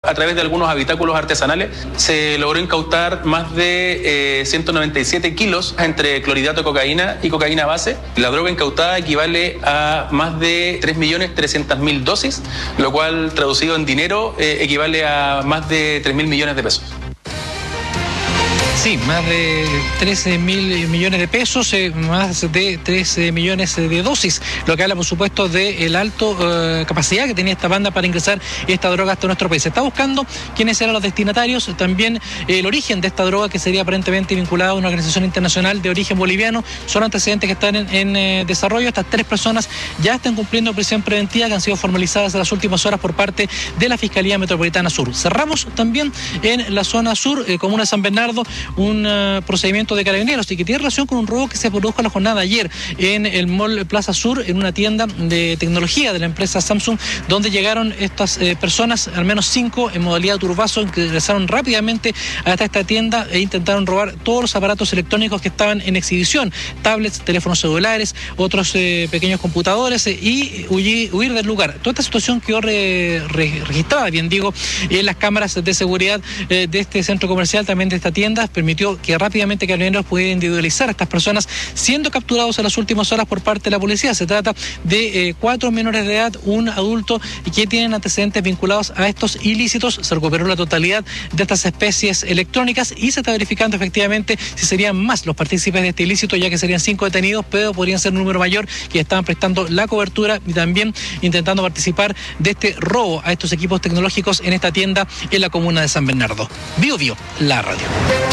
a través de algunos habitáculos artesanales, se logró incautar más de 197 kilos entre clorhidrato de cocaína y cocaína base. La droga incautada equivale a más de 3.300.000 dosis, lo cual traducido en dinero equivale a más de 3.000 millones de pesos. Sí, más de 13.000 millones de pesos, más de 13 millones de dosis, lo que habla, por supuesto, de la alta capacidad que tenía esta banda para ingresar esta droga hasta nuestro país. Se está buscando quiénes eran los destinatarios, también el origen de esta droga, que sería aparentemente vinculada a una organización internacional de origen boliviano. Son antecedentes que están en desarrollo. Estas 3 personas ya están cumpliendo prisión preventiva, que han sido formalizadas en las últimas horas por parte de la Fiscalía Metropolitana Sur. Cerramos también en la zona sur, comuna de San Bernardo, un procedimiento de carabineros y que tiene relación con un robo que se produjo la jornada de ayer en el Mall Plaza Sur, en una tienda de tecnología de la empresa Samsung, donde llegaron estas personas, al menos 5 en modalidad turbazo, que ingresaron rápidamente hasta esta tienda e intentaron robar todos los aparatos electrónicos que estaban en exhibición, tablets, teléfonos celulares, otros pequeños computadores, y huir del lugar. Toda esta situación quedó registrada, bien digo, en las cámaras de seguridad de este centro comercial, también de esta tienda. Permitió que rápidamente Carabineros pudiera individualizar a estas personas, siendo capturados en las últimas horas por parte de la policía. Se trata de 4 menores de edad, un adulto, y que tienen antecedentes vinculados a estos ilícitos. Se recuperó la totalidad de estas especies electrónicas y se está verificando efectivamente si serían más los partícipes de este ilícito, ya que serían 5 detenidos, pero podrían ser un número mayor, que estaban prestando la cobertura y también intentando participar de este robo a estos equipos tecnológicos en esta tienda en la comuna de San Bernardo. Bio Bio, la radio.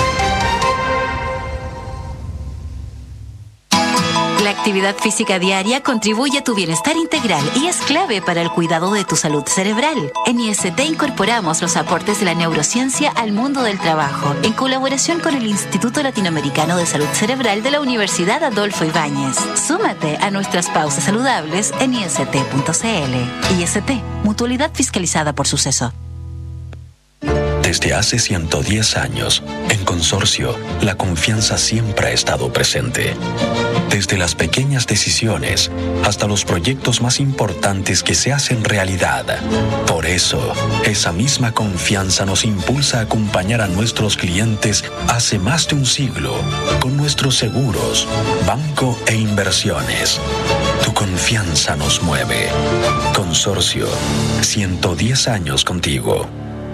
La actividad física diaria contribuye a tu bienestar integral y es clave para el cuidado de tu salud cerebral. En IST incorporamos los aportes de la neurociencia al mundo del trabajo, en colaboración con el Instituto Latinoamericano de Salud Cerebral de la Universidad Adolfo Ibáñez. Súmate a nuestras pausas saludables en ist.cl. IST, mutualidad fiscalizada por Suceso. Desde hace 110 años, en Consorcio, la confianza siempre ha estado presente. Desde las pequeñas decisiones hasta los proyectos más importantes que se hacen realidad. Por eso, esa misma confianza nos impulsa a acompañar a nuestros clientes hace más de un siglo con nuestros seguros, banco e inversiones. Tu confianza nos mueve. Consorcio, 110 años contigo.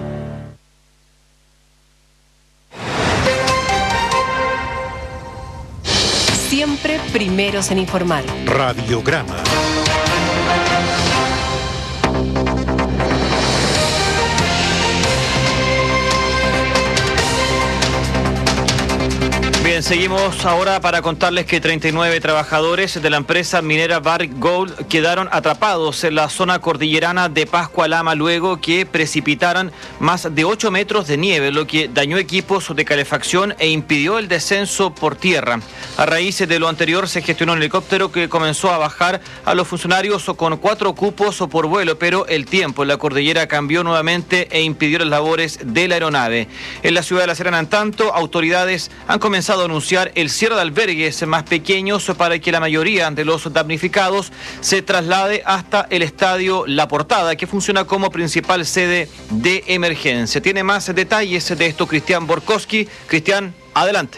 Siempre primeros en informar. Radiograma. Bien, seguimos ahora para contarles que 39 trabajadores de la empresa minera Barrick Gold quedaron atrapados en la zona cordillerana de Pascua-Lama luego que precipitaran más de 8 metros de nieve, lo que dañó equipos de calefacción e impidió el descenso por tierra. A raíz de lo anterior se gestionó un helicóptero que comenzó a bajar a los funcionarios con 4 cupos por vuelo, pero el tiempo en la cordillera cambió nuevamente e impidió las labores de la aeronave. En la ciudad de La Serena, en tanto, autoridades han comenzado a anunciar el cierre de albergues más pequeños para que la mayoría de los damnificados se traslade hasta el estadio La Portada, que funciona como principal sede de emergencia. Tiene más detalles de esto Cristian Borkowski. Cristian, adelante.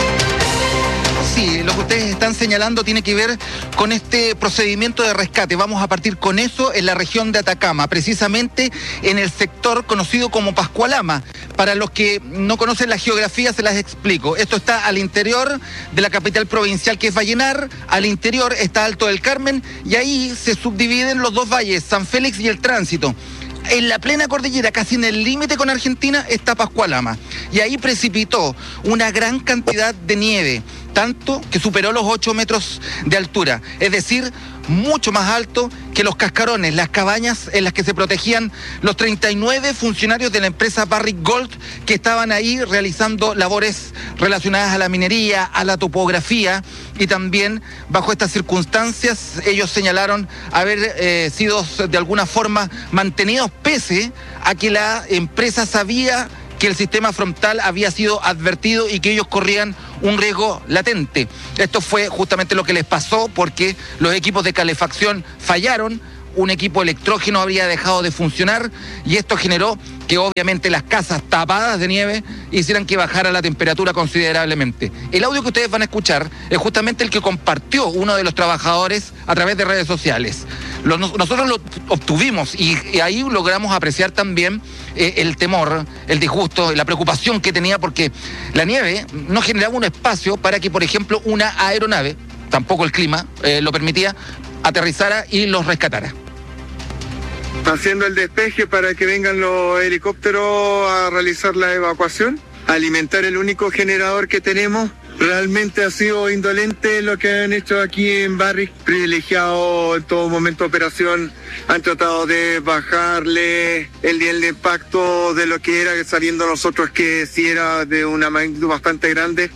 Sí, lo que ustedes están señalando tiene que ver con este procedimiento de rescate. Vamos a partir con eso en la región de Atacama, precisamente en el sector conocido como Pascua-Lama. Para los que no conocen la geografía se las explico. Esto está al interior de la capital provincial, que es Vallenar, al interior está Alto del Carmen, y ahí se subdividen los dos valles, San Félix y el Tránsito. En la plena cordillera, casi en el límite con Argentina, está Pascua-Lama. Y ahí precipitó una gran cantidad de nieve, tanto que superó los 8 metros de altura. Es decir, mucho más alto que los cascarones, las cabañas en las que se protegían los 39 funcionarios de la empresa Barrick Gold que estaban ahí realizando labores relacionadas a la minería, a la topografía, y también bajo estas circunstancias ellos señalaron haber sido de alguna forma mantenidos pese a que la empresa sabía que el sistema frontal había sido advertido y que ellos corrían un riesgo latente. Esto fue justamente lo que les pasó porque los equipos de calefacción fallaron, un equipo electrógeno habría dejado de funcionar y esto generó que obviamente las casas tapadas de nieve hicieran que bajara la temperatura considerablemente. El audio que ustedes van a escuchar es justamente el que compartió uno de los trabajadores a través de redes sociales. Nosotros lo obtuvimos y ahí logramos apreciar también el temor, el disgusto, la preocupación que tenía porque la nieve no generaba un espacio para que, por ejemplo, una aeronave, tampoco el clima lo permitía, aterrizara y los rescatara. Haciendo el despeje para que vengan los helicópteros a realizar la evacuación, alimentar el único generador que tenemos. Realmente ha sido indolente lo que han hecho aquí en Barrick, privilegiado en todo momento de operación, han tratado de bajarle el nivel de impacto de lo que era, sabiendo nosotros que sí era de una magnitud bastante grande.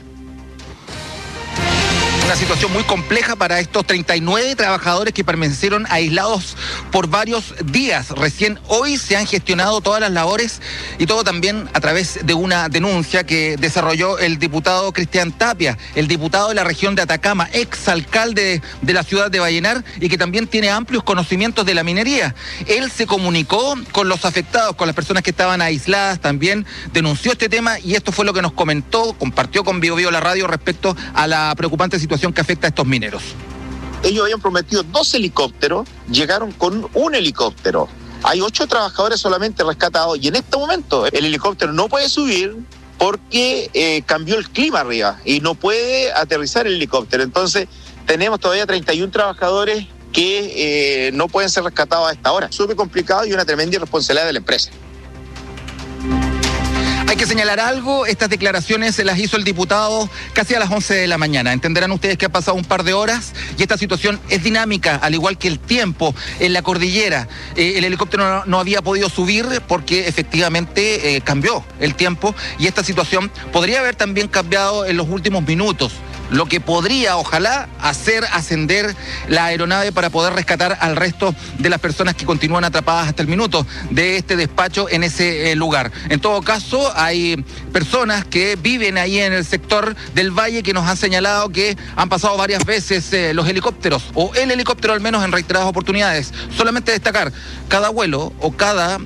Una situación muy compleja para estos 39 trabajadores que permanecieron aislados por varios días. Recién hoy se han gestionado todas las labores y todo también a través de una denuncia que desarrolló el diputado Cristian Tapia, el diputado de la región de Atacama, exalcalde de la ciudad de Vallenar y que también tiene amplios conocimientos de la minería. Él se comunicó con los afectados, con las personas que estaban aisladas, también denunció este tema y esto fue lo que nos comentó, compartió con Bio Bio la radio respecto a la preocupante situación que afecta a estos mineros. Ellos habían prometido 2 helicópteros, llegaron con un helicóptero. Hay 8 trabajadores solamente rescatados y en este momento el helicóptero no puede subir porque cambió el clima arriba y no puede aterrizar el helicóptero. Entonces tenemos todavía 31 trabajadores que no pueden ser rescatados a esta hora. Súper complicado y una tremenda irresponsabilidad de la empresa. Hay que señalar algo, estas declaraciones se las hizo el diputado casi a las 11 de la mañana. Entenderán ustedes que ha pasado un par de horas y esta situación es dinámica, al igual que el tiempo en la cordillera. El helicóptero no había podido subir porque efectivamente cambió el tiempo y esta situación podría haber también cambiado en los últimos minutos, lo que podría, ojalá, hacer ascender la aeronave para poder rescatar al resto de las personas que continúan atrapadas hasta el minuto de este despacho en ese lugar. En todo caso, hay personas que viven ahí en el sector del valle que nos han señalado que han pasado varias veces los helicópteros, o el helicóptero al menos en reiteradas oportunidades. Solamente destacar, cada vuelo o cada,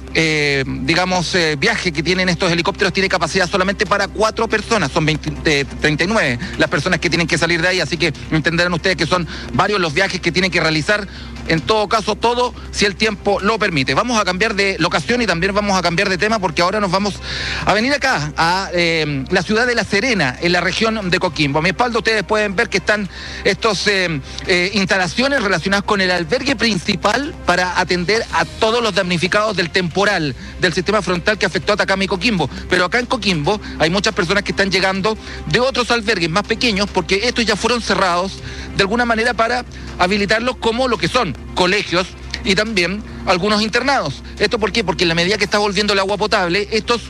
viaje que tienen estos helicópteros tiene capacidad solamente para 4 personas, son 39 las personas que tienen que salir de ahí, así que entenderán ustedes que son varios los viajes que tienen que realizar, en todo caso todo si el tiempo lo permite. Vamos a cambiar de locación y también vamos a cambiar de tema porque ahora nos vamos a venir acá a la ciudad de La Serena, en la región de Coquimbo. A mi espalda ustedes pueden ver que están estos instalaciones relacionadas con el albergue principal para atender a todos los damnificados del temporal del sistema frontal que afectó a Atacama y Coquimbo, pero acá en Coquimbo hay muchas personas que están llegando de otros albergues más pequeños porque estos ya fueron cerrados de alguna manera para habilitarlos como lo que son colegios y también algunos internados. ¿Esto por qué? Porque en la medida que está volviendo el agua potable, estos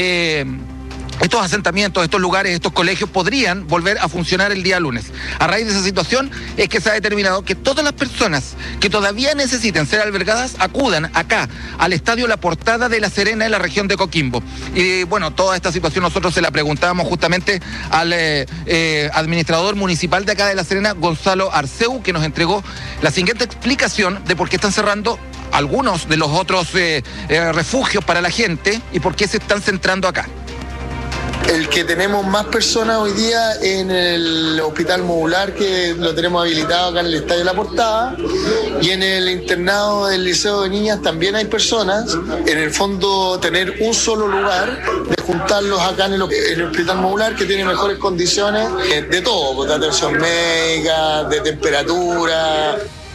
asentamientos, estos lugares, estos colegios podrían volver a funcionar el día lunes. A raíz de esa situación es que se ha determinado que todas las personas que todavía necesiten ser albergadas acudan acá al Estadio La Portada de La Serena en la región de Coquimbo. Y bueno, toda esta situación nosotros se la preguntábamos justamente al administrador municipal de acá de La Serena, Gonzalo Arceu, que nos entregó la siguiente explicación de por qué están cerrando algunos de los otros refugios para la gente y por qué se están centrando acá. El que tenemos más personas hoy día en el hospital modular, que lo tenemos habilitado acá en el Estadio La Portada, y en el internado del Liceo de Niñas también hay personas. En el fondo, tener un solo lugar, de juntarlos acá en el hospital modular, que tiene mejores condiciones de todo, de atención médica, de temperatura.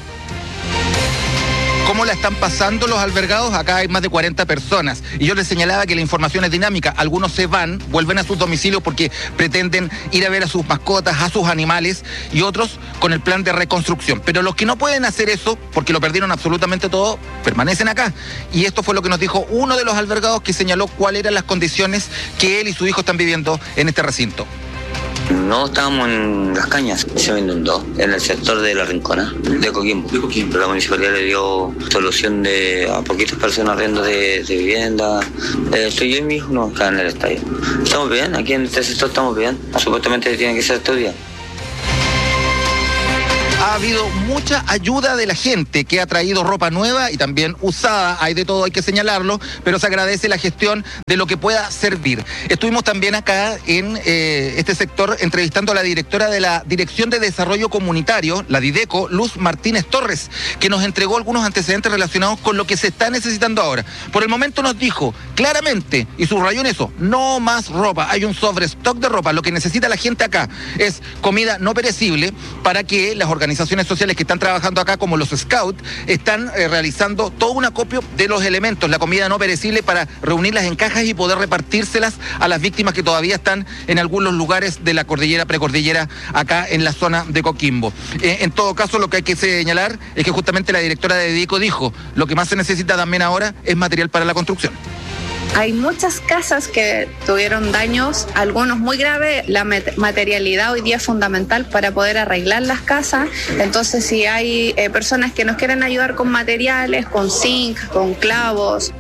¿Cómo la están pasando los albergados? Acá hay más de 40 personas. Y yo les señalaba que la información es dinámica. Algunos se van, vuelven a sus domicilios porque pretenden ir a ver a sus mascotas, a sus animales, y otros con el plan de reconstrucción. Pero los que no pueden hacer eso, porque lo perdieron absolutamente todo, permanecen acá. Y esto fue lo que nos dijo uno de los albergados, que señaló cuáles eran las condiciones que él y su hijo están viviendo en este recinto. No, estábamos en Las Cañas, se inundó, en el sector de La Rincona, de Coquimbo. La municipalidad le dio solución a poquitas personas arriendo de vivienda. Estoy yo y mi hijo no, acá en el estadio. Estamos bien, aquí en este sector estamos bien. Supuestamente tiene que ser este día. Ha habido mucha ayuda de la gente que ha traído ropa nueva y también usada, hay de todo, hay que señalarlo, pero se agradece la gestión de lo que pueda servir. Estuvimos también acá en este sector entrevistando a la directora de la Dirección de Desarrollo Comunitario, la Dideco, Luz Martínez Torres, que nos entregó algunos antecedentes relacionados con lo que se está necesitando ahora. Por el momento nos dijo claramente, y subrayó en eso, no más ropa, hay un sobrestock de ropa, lo que necesita la gente acá es comida no perecible para que las organizaciones sociales que están trabajando acá, como los Scouts, están realizando todo un acopio de los elementos, la comida no perecible, para reunirlas en cajas y poder repartírselas a las víctimas que todavía están en algunos lugares de la cordillera, precordillera, acá en la zona de Coquimbo. En todo caso, lo que hay que señalar es que justamente la directora de Dideco dijo, lo que más se necesita también ahora es material para la construcción. Hay muchas casas que tuvieron daños, algunos muy graves. La materialidad hoy día es fundamental para poder arreglar las casas. Entonces, si hay personas que nos quieren ayudar con materiales, con zinc, con clavos.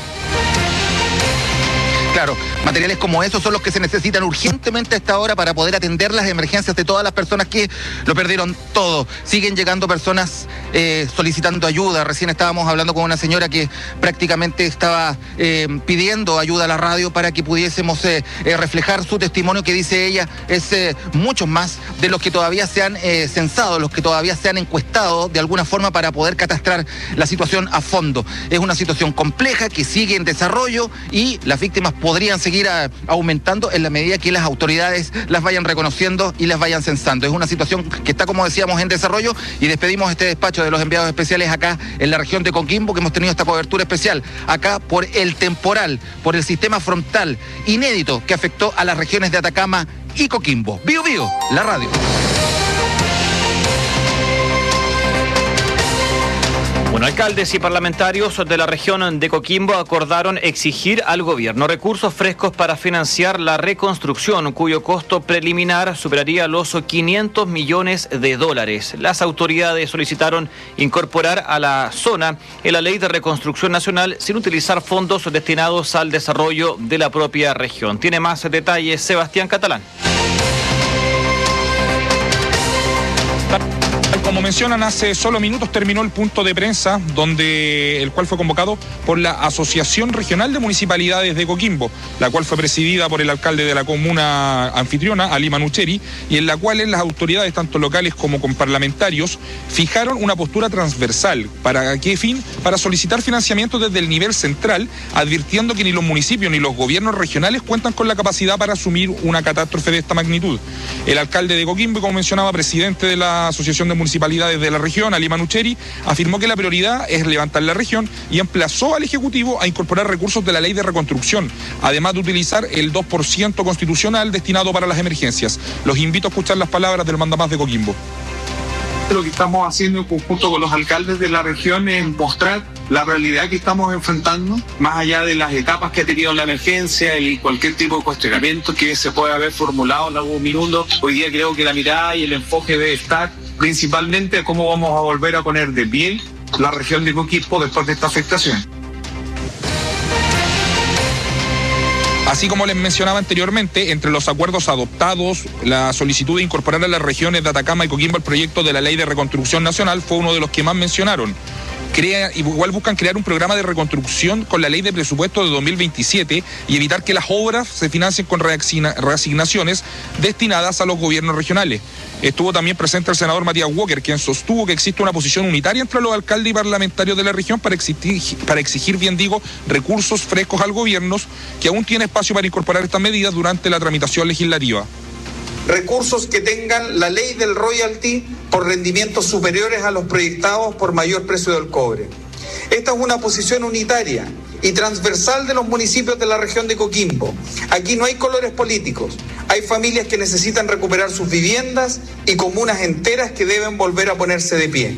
Claro, materiales como esos son los que se necesitan urgentemente a esta hora para poder atender las emergencias de todas las personas que lo perdieron todo. Siguen llegando personas solicitando ayuda. Recién estábamos hablando con una señora que prácticamente estaba pidiendo ayuda a la radio para que pudiésemos reflejar su testimonio, que dice ella es muchos más de los que todavía se han censado, los que todavía se han encuestado de alguna forma para poder catastrar la situación a fondo. Es una situación compleja que sigue en desarrollo y las víctimas podrían seguir aumentando en la medida que las autoridades las vayan reconociendo y las vayan censando. Es una situación que está, como decíamos, en desarrollo, y despedimos este despacho de los enviados especiales acá en la región de Coquimbo, que hemos tenido esta cobertura especial acá por el temporal, por el sistema frontal inédito que afectó a las regiones de Atacama y Coquimbo. Bio Bio, la radio. Bueno, alcaldes y parlamentarios de la región de Coquimbo acordaron exigir al gobierno recursos frescos para financiar la reconstrucción, cuyo costo preliminar superaría los $500 millones. Las autoridades solicitaron incorporar a la zona en la Ley de Reconstrucción Nacional sin utilizar fondos destinados al desarrollo de la propia región. Tiene más detalles Sebastián Catalán. Como mencionan, hace solo minutos terminó el punto de prensa el cual fue convocado por la Asociación Regional de Municipalidades de Coquimbo, la cual fue presidida por el alcalde de la comuna anfitriona, Ali Manucheri, y en la cual las autoridades, tanto locales como con parlamentarios, fijaron una postura transversal. ¿Para qué fin? Para solicitar financiamiento desde el nivel central, advirtiendo que ni los municipios ni los gobiernos regionales cuentan con la capacidad para asumir una catástrofe de esta magnitud. El alcalde de Coquimbo, como mencionaba, presidente de la Asociación de Municipalidades de la región, Ali Manucheri, afirmó que la prioridad es levantar la región y emplazó al Ejecutivo a incorporar recursos de la Ley de Reconstrucción, además de utilizar el 2% constitucional destinado para las emergencias. Los invito a escuchar las palabras del mandamás de Coquimbo. Lo que estamos haciendo en conjunto con los alcaldes de la región es mostrar la realidad que estamos enfrentando, más allá de las etapas que ha tenido la emergencia y cualquier tipo de cuestionamiento que se pueda haber formulado en algún minuto. Hoy día creo que la mirada y el enfoque debe estar principalmente en cómo vamos a volver a poner de pie la región de Coquimbo después de esta afectación. Así como les mencionaba anteriormente, entre los acuerdos adoptados, la solicitud de incorporar a las regiones de Atacama y Coquimbo al proyecto de la Ley de Reconstrucción Nacional fue uno de los que más mencionaron. Igual buscan crear un programa de reconstrucción con la ley de presupuesto de 2027 y evitar que las obras se financien con reasignaciones destinadas a los gobiernos regionales. Estuvo también presente el senador Matías Walker, quien sostuvo que existe una posición unitaria entre los alcaldes y parlamentarios de la región para exigir, recursos frescos al gobierno, que aún tiene espacio para incorporar estas medidas durante la tramitación legislativa. Recursos que tengan la ley del royalty por rendimientos superiores a los proyectados por mayor precio del cobre. Esta es una posición unitaria y transversal de los municipios de la región de Coquimbo. Aquí no hay colores políticos, hay familias que necesitan recuperar sus viviendas y comunas enteras que deben volver a ponerse de pie.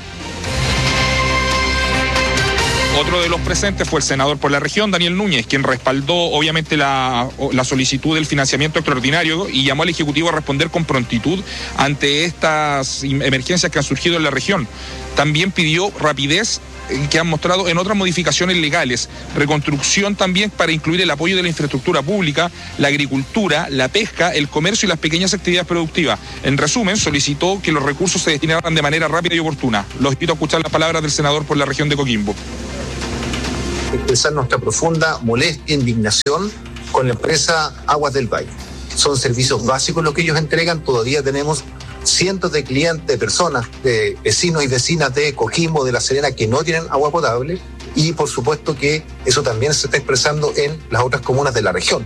Otro de los presentes fue el senador por la región, Daniel Núñez, quien respaldó obviamente la solicitud del financiamiento extraordinario y llamó al Ejecutivo a responder con prontitud ante estas emergencias que han surgido en la región. También pidió rapidez que han mostrado en otras modificaciones legales, reconstrucción también para incluir el apoyo de la infraestructura pública, la agricultura, la pesca, el comercio y las pequeñas actividades productivas. En resumen, solicitó que los recursos se destinaran de manera rápida y oportuna. Los invito a escuchar las palabras del senador por la región de Coquimbo. Expresar nuestra profunda molestia e indignación con la empresa Aguas del Valle. Son servicios básicos los que ellos entregan. Todavía tenemos cientos de clientes, de personas, de vecinos y vecinas de Coquimbo, de La Serena, que no tienen agua potable, y por supuesto que eso también se está expresando en las otras comunas de la región.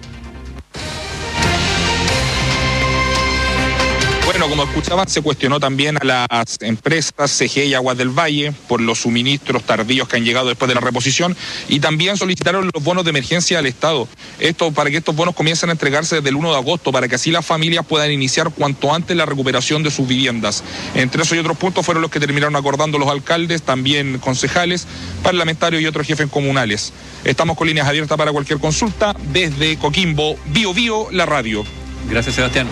Bueno, como escuchaban, se cuestionó también a las empresas CGE y Aguas del Valle por los suministros tardíos que han llegado después de la reposición, y también solicitaron los bonos de emergencia al Estado. Esto para que estos bonos comiencen a entregarse desde el 1 de agosto, para que así las familias puedan iniciar cuanto antes la recuperación de sus viviendas. Entre esos y otros puntos fueron los que terminaron acordando los alcaldes, también concejales, parlamentarios y otros jefes comunales. Estamos con líneas abiertas para cualquier consulta desde Coquimbo, Bio Bio, la radio. Gracias, Sebastián.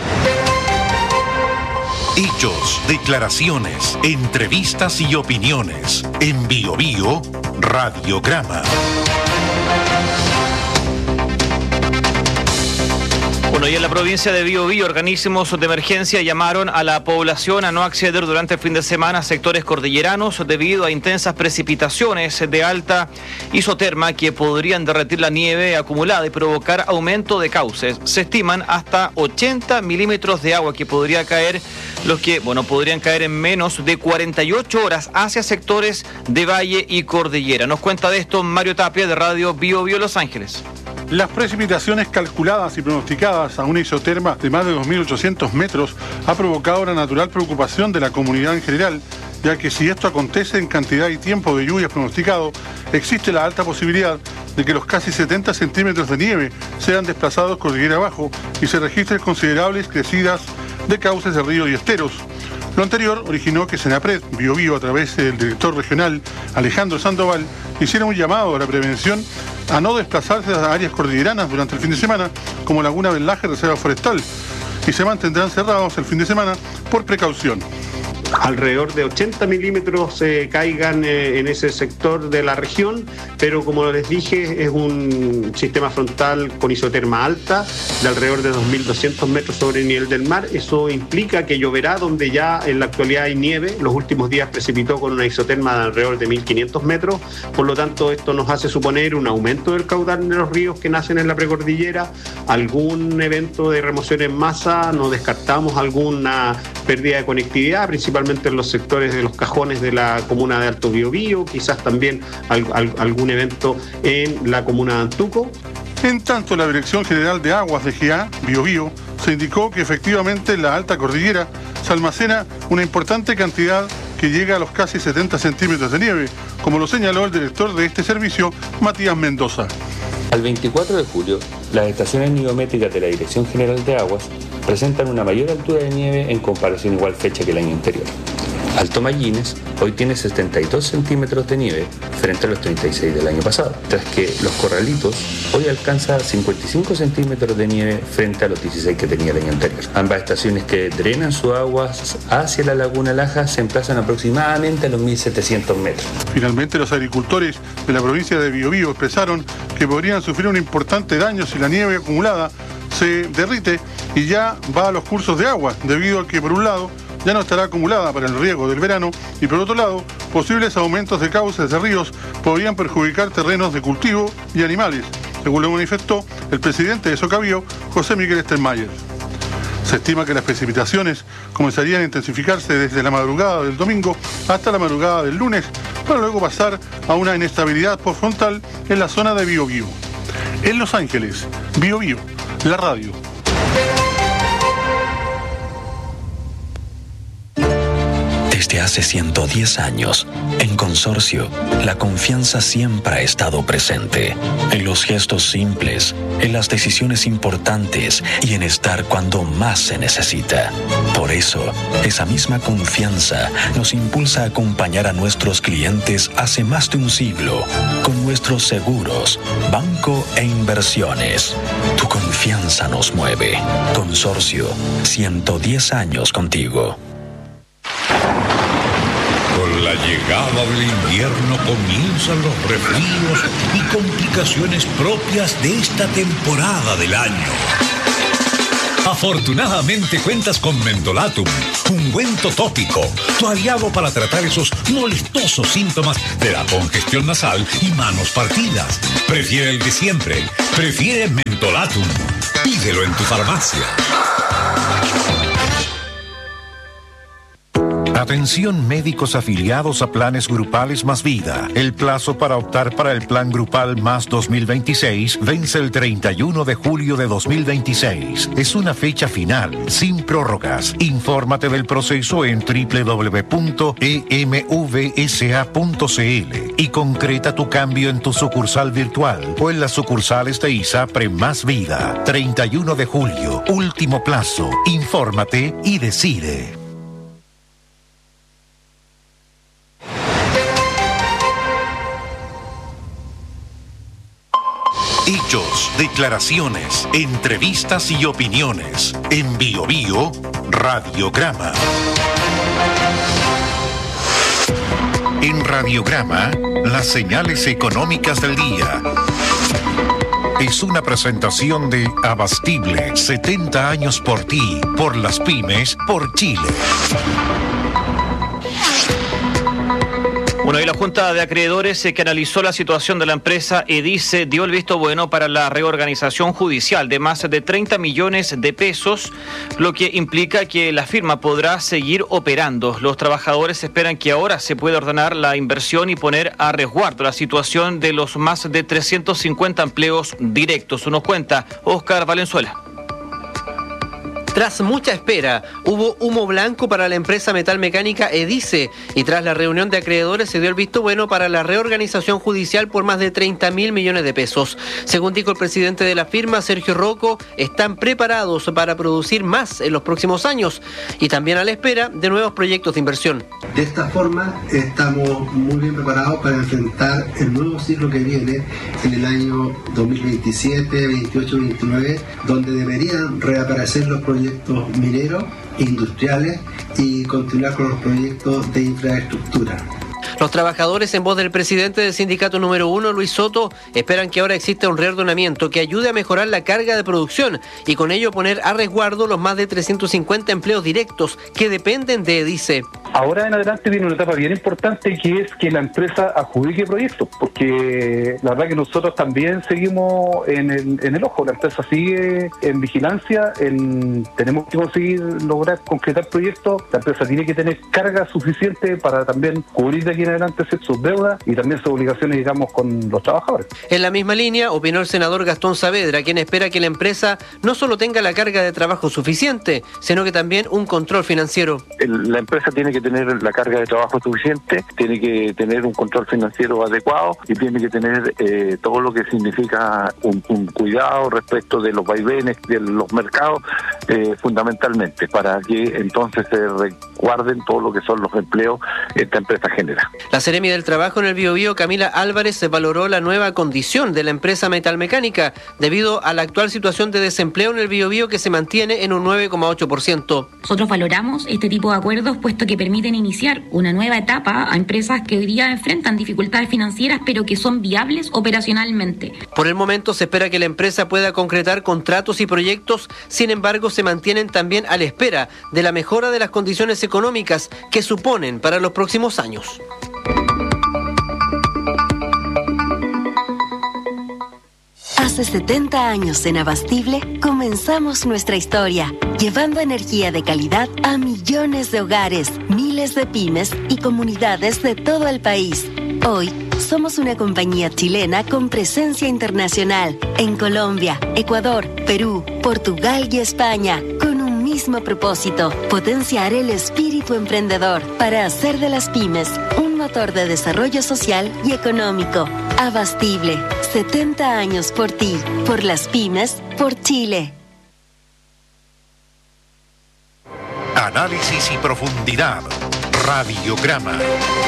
Hechos, declaraciones, entrevistas y opiniones. En Bio Bio, Radiograma. Bueno, y en la provincia de Biobío, organismos de emergencia llamaron a la población a no acceder durante el fin de semana a sectores cordilleranos debido a intensas precipitaciones de alta isoterma que podrían derretir la nieve acumulada y provocar aumento de cauces. Se estiman hasta 80 milímetros de agua que podría caer, los que, podrían caer en menos de 48 horas hacia sectores de valle y cordillera. Nos cuenta de esto Mario Tapia de Radio Biobío Los Ángeles. Las precipitaciones calculadas y pronosticadas a una isoterma de más de 2.800 metros ha provocado una natural preocupación de la comunidad en general, ya que si esto acontece en cantidad y tiempo de lluvias pronosticado, existe la alta posibilidad de que los casi 70 centímetros de nieve sean desplazados cordillera abajo y se registren considerables crecidas de cauces de ríos y esteros. Lo anterior originó que Senapred, Biobío, a través del director regional Alejandro Sandoval, hiciera un llamado a la prevención a no desplazarse a áreas cordilleranas durante el fin de semana, como Laguna del Laje, Reserva Forestal, y se mantendrán cerrados el fin de semana por precaución. Alrededor de 80 milímetros caigan en ese sector de la región, pero como les dije, es un sistema frontal con isoterma alta de alrededor de 2.200 metros sobre el nivel del mar. Eso implica que lloverá donde ya en la actualidad hay nieve. Los últimos días precipitó con una isoterma de alrededor de 1.500 metros. Por lo tanto, esto nos hace suponer un aumento del caudal de los ríos que nacen en la precordillera, algún evento de remoción en masa, no descartamos alguna pérdida de conectividad, principalmente en los sectores de los cajones de la comuna de Alto Biobío, quizás también algún evento en la comuna de Antuco. En tanto, la Dirección General de Aguas de GA, Biobío, se indicó que efectivamente en la alta cordillera se almacena una importante cantidad que llega a los casi 70 centímetros de nieve, como lo señaló el director de este servicio, Matías Mendoza. Al 24 de julio, las estaciones niveométricas de la Dirección General de Aguas presentan una mayor altura de nieve en comparación a igual fecha que el año anterior. Alto Mallines hoy tiene 72 centímetros de nieve frente a los 36 del año pasado, tras que Los Corralitos hoy alcanza 55 centímetros de nieve frente a los 16 que tenía el año anterior. Ambas estaciones que drenan su agua hacia la Laguna Laja se emplazan aproximadamente a los 1.700 metros. Finalmente, los agricultores de la provincia de Biobío expresaron que podrían sufrir un importante daño si la nieve acumulada se derrite y ya va a los cursos de agua, debido a que, por un lado, ya no estará acumulada para el riego del verano y, por otro lado, posibles aumentos de cauces de ríos podrían perjudicar terrenos de cultivo y animales, según lo manifestó el presidente de Socabío, José Miguel Stermayer. Se estima que las precipitaciones comenzarían a intensificarse desde la madrugada del domingo hasta la madrugada del lunes, para luego pasar a una inestabilidad postfrontal en la zona de Biobío. En Los Ángeles, Biobío, la radio. Desde hace 110 años, en Consorcio, la confianza siempre ha estado presente. En los gestos simples, en las decisiones importantes y en estar cuando más se necesita. Por eso, esa misma confianza nos impulsa a acompañar a nuestros clientes hace más de un siglo con nuestros seguros, banco e inversiones. Tu confianza nos mueve. Consorcio, 110 años contigo. Con la llegada del invierno comienzan los resfríos y complicaciones propias de esta temporada del año. Afortunadamente cuentas con Mentolatum, ungüento tópico, tu aliado para tratar esos molestosos síntomas de la congestión nasal y manos partidas. Prefiere el de siempre, prefiere Mentolatum. Pídelo en tu farmacia. Atención médicos afiliados a planes grupales Más Vida. El plazo para optar para el plan grupal Más 2026 vence el 31 de julio de 2026. Es una fecha final, sin prórrogas. Infórmate del proceso en www.emvsa.cl y concreta tu cambio en tu sucursal virtual o en las sucursales de ISAPRE Más Vida. 31 de julio, último plazo. Infórmate y decide. Hechos, declaraciones, entrevistas y opiniones. En BioBio, Radiograma. En Radiograma, las señales económicas del día. Es una presentación de Abastible, 70 años por ti, por las pymes, por Chile. Bueno, y la Junta de Acreedores que analizó la situación de la empresa EDICE dio el visto bueno para la reorganización judicial de más de 30 millones de pesos, lo que implica que la firma podrá seguir operando. Los trabajadores esperan que ahora se pueda ordenar la inversión y poner a resguardo la situación de los más de 350 empleos directos. Nos cuenta Óscar Valenzuela. Tras mucha espera, hubo humo blanco para la empresa metalmecánica EDICE y tras la reunión de acreedores se dio el visto bueno para la reorganización judicial por más de 30.000 millones de pesos. Según dijo el presidente de la firma, Sergio Rocco, están preparados para producir más en los próximos años y también a la espera de nuevos proyectos de inversión. De esta forma, estamos muy bien preparados para enfrentar el nuevo ciclo que viene en el año 2027, 28, 29, donde deberían reaparecer los proyectos mineros, industriales y continuar con los proyectos de infraestructura. Los trabajadores, en voz del presidente del sindicato número 1, Luis Soto, esperan que ahora exista un reordenamiento que ayude a mejorar la carga de producción y con ello poner a resguardo los más de 350 empleos directos que dependen de EDICE. Ahora en adelante viene una etapa bien importante que es que la empresa adjudique proyectos, porque la verdad que nosotros también seguimos en el ojo, la empresa sigue en vigilancia, tenemos que conseguir lograr concretar proyectos, la empresa tiene que tener carga suficiente para también cubrir de aquí en adelante sus deudas y también sus obligaciones, digamos, con los trabajadores. En la misma línea opinó el senador Gastón Saavedra, quien espera que la empresa no solo tenga la carga de trabajo suficiente, sino que también un control financiero. La empresa tiene que tener la carga de trabajo suficiente, tiene que tener un control financiero adecuado y tiene que tener todo lo que significa un cuidado respecto de los vaivenes de los mercados, fundamentalmente, para que entonces se resguarden todo lo que son los empleos que esta empresa genera. La Seremi del Trabajo en el Biobío, Camila Álvarez, valoró la nueva condición de la empresa metalmecánica debido a la actual situación de desempleo en el Biobío que se mantiene en un 9,8%. Nosotros valoramos este tipo de acuerdos puesto que permiten iniciar una nueva etapa a empresas que hoy día enfrentan dificultades financieras pero que son viables operacionalmente. Por el momento se espera que la empresa pueda concretar contratos y proyectos, sin embargo se mantienen también a la espera de la mejora de las condiciones económicas que suponen para los próximos años. Hace 70 años en Abastible comenzamos nuestra historia, llevando energía de calidad a millones de hogares, miles de pymes y comunidades de todo el país. Hoy somos una compañía chilena con presencia internacional en Colombia, Ecuador, Perú, Portugal y España, con un mismo propósito: potenciar el espíritu emprendedor para hacer de las pymes un motor de desarrollo social y económico. Abastible, 70 años por ti, por las pymes, por Chile. Análisis y profundidad. Radiograma.